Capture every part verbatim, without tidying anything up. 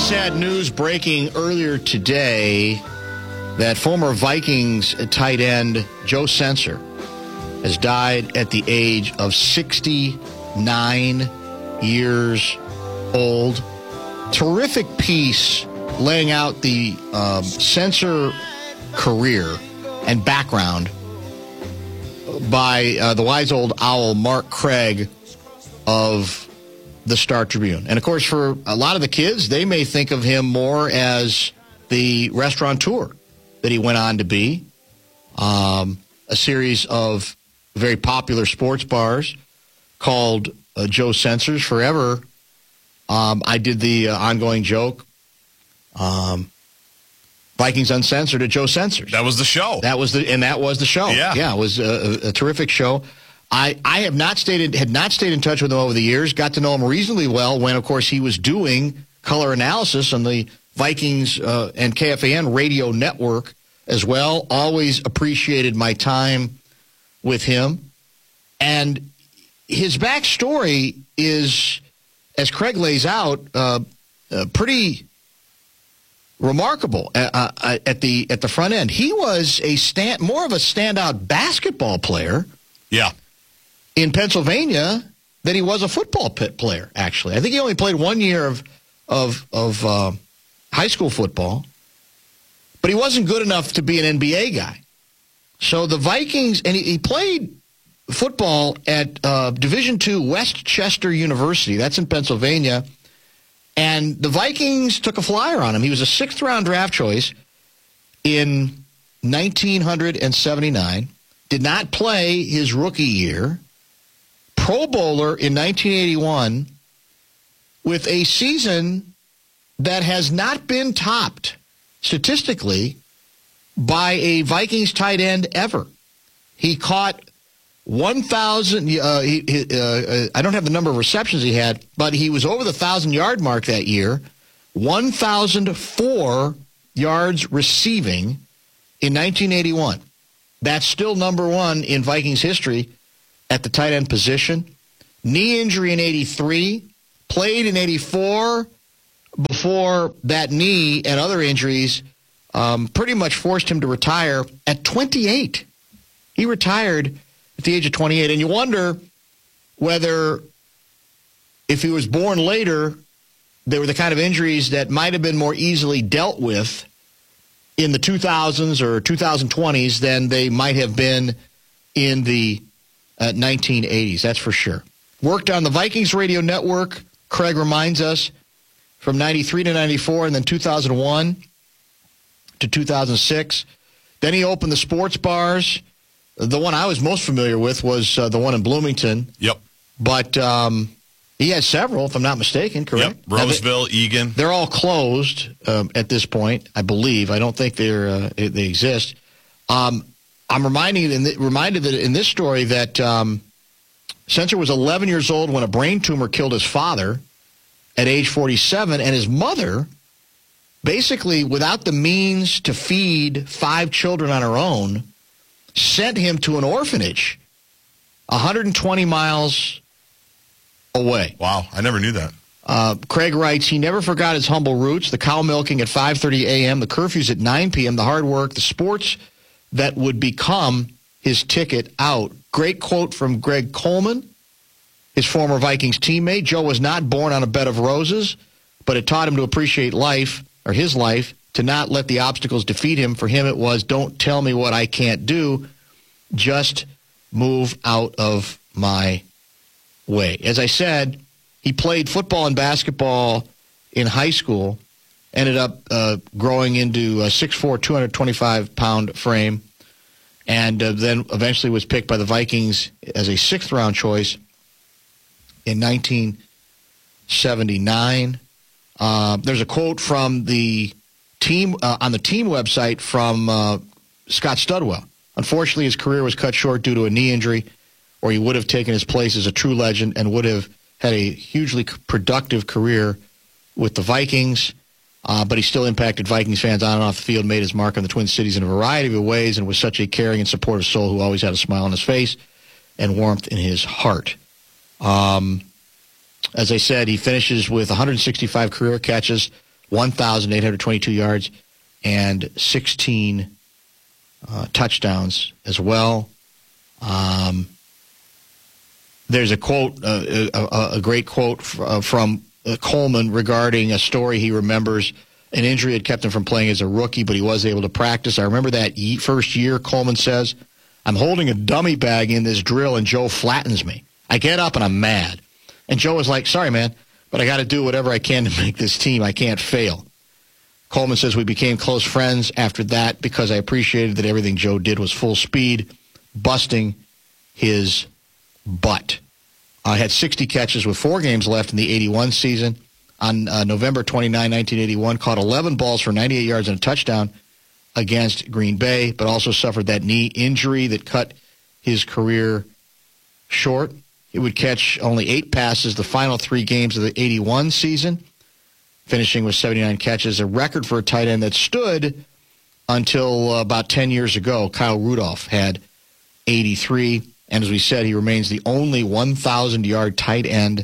sad news breaking earlier today that former Vikings tight end Joe Sensor has died at the age of sixty-nine years old. Terrific piece laying out the um, Sensor career and background by uh, the wise old owl Mark Craig of the Star Tribune. And, of course, for a lot of the kids, they may think of him more as the restaurateur that he went on to be. Um, a series of very popular sports bars called uh, Joe Sensor's. Forever, um, I did the uh, ongoing joke, um, Vikings Uncensored at Joe Sensor's. That was the show. That was the, and that was the show. Yeah. Yeah, it was a, a terrific show. I, I have not stayed in, had not stayed in touch with him over the years. Got to know him reasonably well when, of course, he was doing color analysis on the Vikings uh, and K F A N radio network as well. Always appreciated my time with him. And his backstory is, as Craig lays out, uh, uh, pretty remarkable uh, uh, at the at the front end. He was a stand, more of a standout basketball player. Yeah. In Pennsylvania than he was a football pit player, actually. I think he only played one year of of, of uh, high school football, but he wasn't good enough to be an N B A guy. So the Vikings, and he, he played football at uh, Division two Westchester University. That's in Pennsylvania. And the Vikings took a flyer on him. He was a sixth-round draft choice in nineteen seventy-nine. Did not play his rookie year. Pro Bowler in nineteen eighty-one with a season that has not been topped statistically by a Vikings tight end ever. He caught one thousand, uh, he, uh, I don't have the number of receptions he had, but he was over the one thousand-yard mark that year, one thousand four yards receiving in nineteen eighty-one. That's still number one in Vikings history at the tight end position. Knee injury in eighty-three, played in eighty-four before that knee and other injuries um, pretty much forced him to retire at twenty-eight. He retired at the age of twenty-eight. And you wonder whether if he was born later, they were the kind of injuries that might have been more easily dealt with in the two thousands or twenty twenties than they might have been in the uh, nineteen eighties, that's for sure. Worked on the Vikings radio network, Craig reminds us, from ninety-three to ninety-four, and then two thousand one to two thousand six. Then he opened the sports bars. The one I was most familiar with was uh, the one in Bloomington. Yep. But um, he has several, if I'm not mistaken, correct? Yep. Roseville, they, Egan. They're all closed um, at this point, I believe. I don't think they're uh, they exist. Um, I'm reminding in the, reminded that in this story that um, Sensor was eleven years old when a brain tumor killed his father at age forty-seven, and his mother, basically without the means to feed five children on her own, sent him to an orphanage one hundred twenty miles away. Wow, I never knew that. Uh, Craig writes, he never forgot his humble roots, the cow milking at five thirty a.m., the curfews at nine p.m., the hard work, the sports that would become his ticket out. Great quote from Greg Coleman, his former Vikings teammate. Joe was not born on a bed of roses, but it taught him to appreciate life, or his life, to not let the obstacles defeat him. For him it was, don't tell me what I can't do, just move out of my way. As I said, he played football and basketball in high school, ended up uh, growing into a six foot four, two hundred twenty-five pound frame, and uh, then eventually was picked by the Vikings as a sixth-round choice in nineteen seventy-nine. Uh, there's a quote from the team uh, on the team website from uh, Scott Studwell. Unfortunately, his career was cut short due to a knee injury, or he would have taken his place as a true legend and would have had a hugely productive career with the Vikings. Uh, but he still impacted Vikings fans on and off the field, made his mark on the Twin Cities in a variety of ways, and was such a caring and supportive soul who always had a smile on his face and warmth in his heart. Um, as I said, he finishes with one hundred sixty-five career catches, one thousand eight hundred twenty-two yards, and sixteen uh, touchdowns as well. Um, there's a quote, uh, a, a great quote f- uh, from uh, Coleman regarding a story he remembers. An injury had kept him from playing as a rookie, but he was able to practice. I remember that ye- first year, Coleman says, I'm holding a dummy bag in this drill, and Joe flattens me. I get up, and I'm mad. And Joe was like, sorry, man, but I got to do whatever I can to make this team. I can't fail. Coleman says we became close friends after that because I appreciated that everything Joe did was full speed, busting his butt. I uh, had sixty catches with four games left in the eighty-one season. On uh, November twenty-ninth, nineteen eighty-one, caught eleven balls for ninety-eight yards and a touchdown against Green Bay, but also suffered that knee injury that cut his career short. He would catch only eight passes the final three games of the eighty-one season, finishing with seventy-nine catches, a record for a tight end that stood until uh, about ten years ago. Kyle Rudolph had eighty-three, and as we said, he remains the only one thousand-yard tight end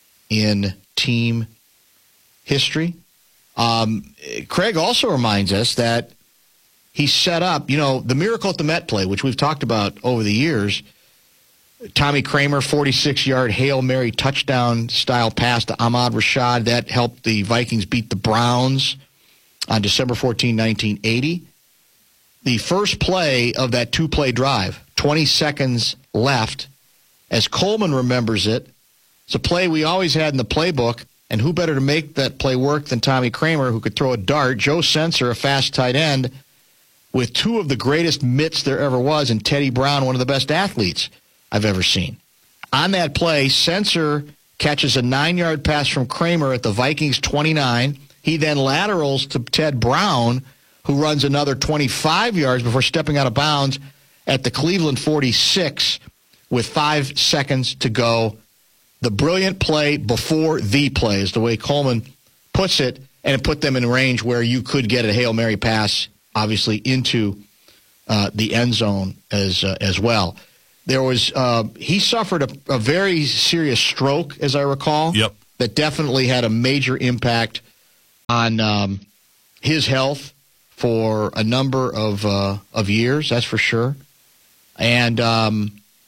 in team history. Um, Craig also reminds us that he set up, you know, the miracle at the Met play, which we've talked about over the years. Tommy Kramer, forty-six-yard Hail Mary touchdown-style pass to Ahmad Rashad. That helped the Vikings beat the Browns on December fourteenth, nineteen eighty. The first play of that two-play drive, twenty seconds left, as Coleman remembers it, it's a play we always had in the playbook. And who better to make that play work than Tommy Kramer, who could throw a dart? Joe Sensor, a fast tight end, with two of the greatest mitts there ever was, and Teddy Brown, one of the best athletes I've ever seen. On that play, Sensor catches a nine-yard pass from Kramer at the Vikings twenty-nine. He then laterals to Ted Brown, who runs another twenty-five yards before stepping out of bounds at the Cleveland forty-six with five seconds to go. The brilliant play before the play is the way Coleman puts it, and it put them in range where you could get a Hail Mary pass, obviously, into uh, the end zone as uh, as well. There was uh, he suffered a, a very serious stroke, as I recall. Yep. That definitely had a major impact on um, his health for a number of uh, of years. That's for sure. And um,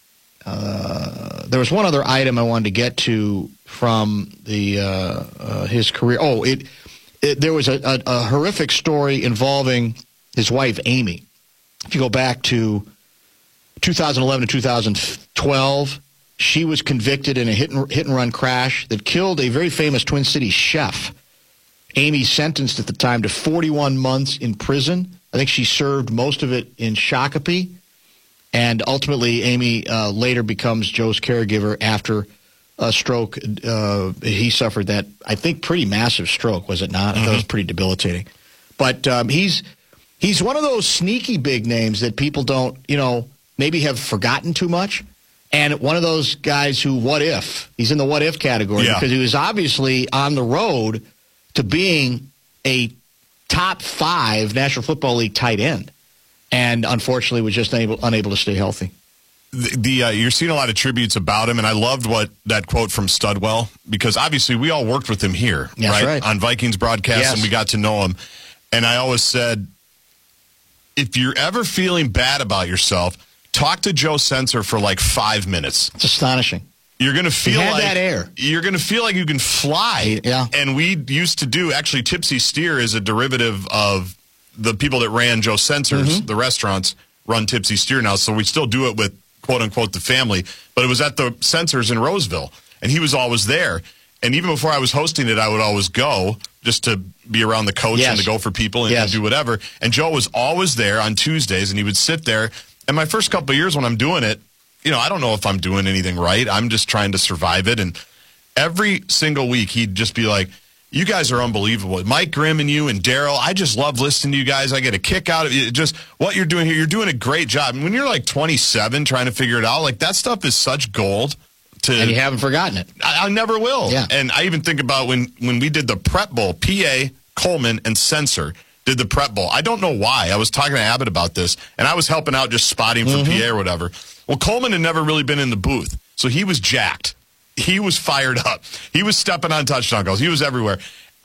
uh, there was one other item I wanted to get to from the uh, uh, his career. Oh, it, it there was a, a, a horrific story involving his wife Amy. If you go back to two thousand eleven to two thousand twelve, she was convicted in a hit and, hit and run crash that killed a very famous Twin Cities chef. Amy sentenced at the time to forty-one months in prison. I think she served most of it in Shakopee. And ultimately, Amy uh, later becomes Joe's caregiver after a stroke. Uh, he suffered that, I think, pretty massive stroke, was it not? Mm-hmm. I thought it was pretty debilitating. But um, he's he's one of those sneaky big names that people don't, you know, maybe have forgotten too much. And one of those guys who, what if? He's in the what if category yeah. because he was obviously on the road to being a top five National Football League tight end. And unfortunately was just unable, unable to stay healthy. The, the uh, you're seeing a lot of tributes about him, and I loved what that quote from Studwell, because obviously we all worked with him here, That's right? right? On Vikings broadcasts, yes. and we got to know him. And I always said, if you're ever feeling bad about yourself, talk to Joe Sensor for like five minutes. It's astonishing. You're going to feel he had like that air. You're going to feel like you can fly. Yeah. And we used to do, actually, Tipsy Steer is a derivative of the people that ran Joe Sensor's, mm-hmm. the restaurants, run Tipsy Steer now, so we still do it with, quote-unquote, the family. But it was at the Sensors in Roseville, and he was always there. And even before I was hosting it, I would always go just to be around the coach yes. and to go for people and yes. to do whatever. And Joe was always there on Tuesdays, and he would sit there. And my first couple of years when I'm doing it, you know, I don't know if I'm doing anything right. I'm just trying to survive it. And every single week, he'd just be like, you guys are unbelievable. Mike Grimm and you and Daryl, I just love listening to you guys. I get a kick out of it. Just what you're doing here, you're doing a great job. And when you're like twenty-seven trying to figure it out, like that stuff is such gold. To, and you haven't forgotten it. I, I never will. Yeah. And I even think about when, when we did the Prep Bowl, P A, Coleman, and Sensor did the Prep Bowl. I don't know why. I was talking to Abbott about this, and I was helping out just spotting for mm-hmm. P A or whatever. Well, Coleman had never really been in the booth, so he was jacked. He was fired up. He was stepping on touchdown goals. He was everywhere.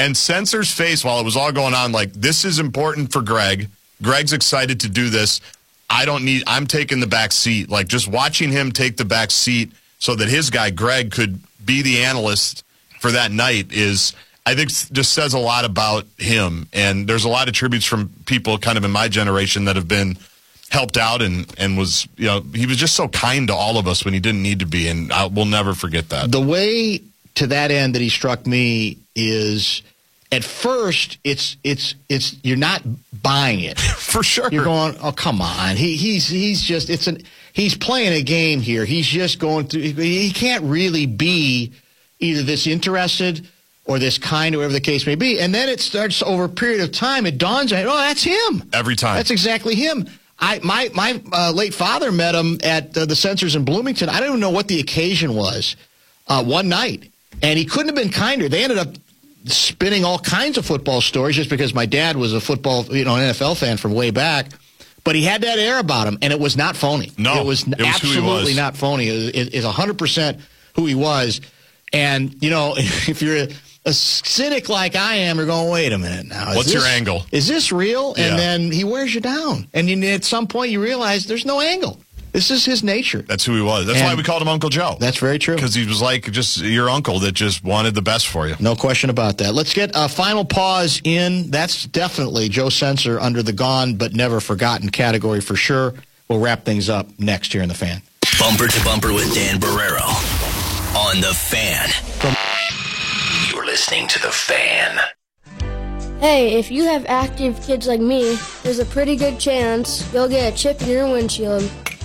And Sensor's face while it was all going on, like, this is important for Greg. Greg's excited to do this. I don't need, I'm taking the back seat. Like, just watching him take the back seat so that his guy, Greg, could be the analyst for that night is, I think, just says a lot about him. And there's a lot of tributes from people kind of in my generation that have been helped out and, and was, you know, he was just so kind to all of us when he didn't need to be. And I, we'll never forget that. The way to that end that he struck me is, at first, it's it's it's you're not buying it for sure. You're going, oh come on, he he's he's just it's an he's playing a game here. He's just going through. He can't really be either this interested or this kind, or whatever the case may be. And then it starts over a period of time. It dawns on you, oh, that's him every time. That's exactly him. I my my uh, late father met him at uh, the Sensors in Bloomington. I don't even know what the occasion was. Uh, one night, and he couldn't have been kinder. They ended up spinning all kinds of football stories just because my dad was a football, you know, an N F L fan from way back. But he had that air about him, and it was not phony. No, it was, it was absolutely was. not phony. It, it, it's one hundred percent who he was. And, you know, if you're a, a cynic like I am, you're going, wait a minute now. Is What's this, your angle? Is this real? Yeah. And then he wears you down. And you, at some point you realize there's no angle. This is his nature. That's who he was. That's and why we called him Uncle Joe. That's very true. Because he was like just your uncle that just wanted the best for you. No question about that. Let's get a final pause in. That's definitely Joe Sensor under the gone but never forgotten category for sure. We'll wrap things up next here in The Fan. Bumper to Bumper with Dan Barrero on The Fan. You're listening to The Fan. Hey, if you have active kids like me, there's a pretty good chance you'll get a chip in your windshield.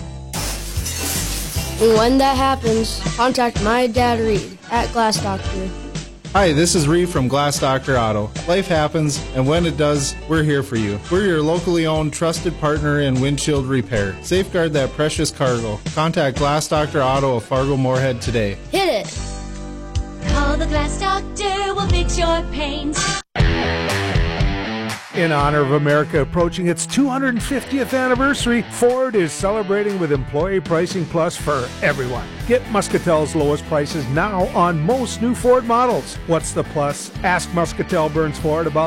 And when that happens, contact my dad Reed at Glass Doctor. Hi, this is Reed from Glass Doctor Auto. Life happens, and when it does, we're here for you. We're your locally owned, trusted partner in windshield repair. Safeguard that precious cargo. Contact Glass Doctor Auto of Fargo Moorhead today. Hit it! Call the Glass Doctor, we'll fix your paint. In honor of America approaching its two hundred fiftieth anniversary, Ford is celebrating with Employee Pricing Plus for everyone. Get Muscatel's lowest prices now on most new Ford models. What's the plus? Ask Muscatel Burns Ford about